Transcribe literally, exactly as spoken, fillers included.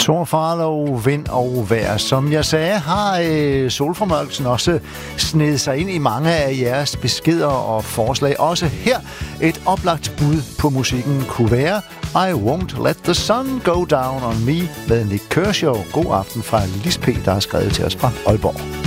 Thor Farlow, vind og vejr. Som jeg sagde, har øh, solformørkelsen også snedet sig ind i mange af jeres beskeder og forslag. Også her et oplagt bud på musikken kunne være I Won't Let the Sun Go Down on Me med Nik Kershaw. God aften fra Lis P, der har skrevet til os fra Aalborg.